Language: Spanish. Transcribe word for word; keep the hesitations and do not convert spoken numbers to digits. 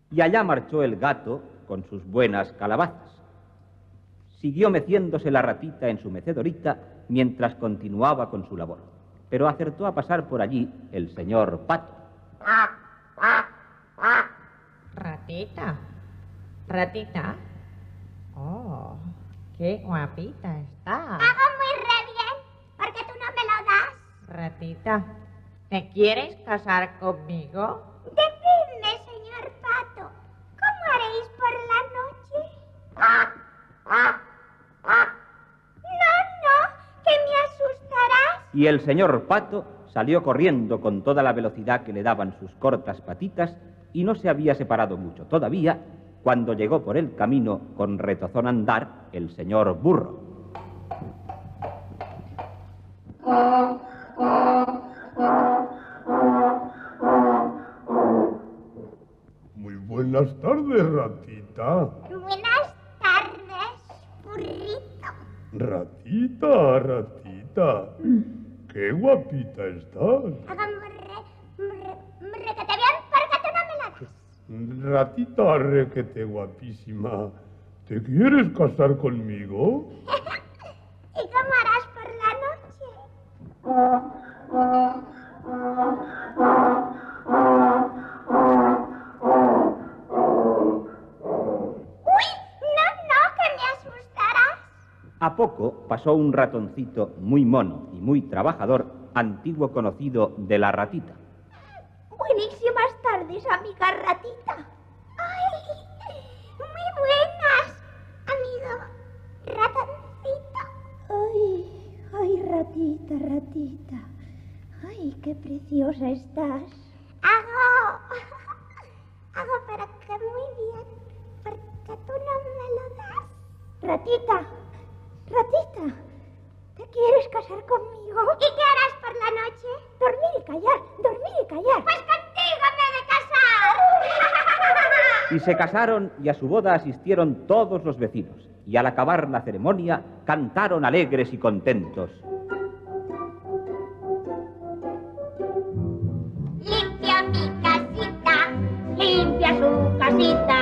Y allá marchó el gato con sus buenas calabazas. Siguió meciéndose la ratita en su mecedorita mientras continuaba con su labor. Pero acertó a pasar por allí el señor Pato. Ratita, ratita. Oh, qué guapita está. Hago muy re bien, porque tú no me lo das. Ratita, ¿te quieres casar conmigo? Decidme, señor Pato, ¿cómo haréis por la noche? No, no, que me asustarás. Y el señor Pato salió corriendo con toda la velocidad que le daban sus cortas patitas y no se había separado mucho todavía cuando llegó por el camino con retozón andar el señor Burro. Muy buenas tardes, ratita. Buenas tardes, burrito. Ratita, ratita. Qué guapita estás. Hago muy re, muy re, muy requete bien, porque tú no me lo das. Ratita requete guapísima. ¿Te quieres casar conmigo? ¿Y cómo harás por la noche? ¡Uy! No, no, que me asustarás. A poco pasó un ratoncito muy mono y muy trabajador, antiguo conocido de la ratita. Buenísimas tardes, amiga ratita. ¡Ay! Muy buenas, amigo ratoncito. Ay, ay, ratita, ratita. Ay, qué preciosa estás. Hago... Hago pero que muy bien, porque tú no me lo das. Ratita, ratita, ¿te quieres casar conmigo? ¿Y qué harás por la noche? Dormir y callar, dormir y callar. Pues contigo me he de casar. Y se casaron y a su boda asistieron todos los vecinos. Y al acabar la ceremonia cantaron alegres y contentos. Limpia mi casita, limpia su casita.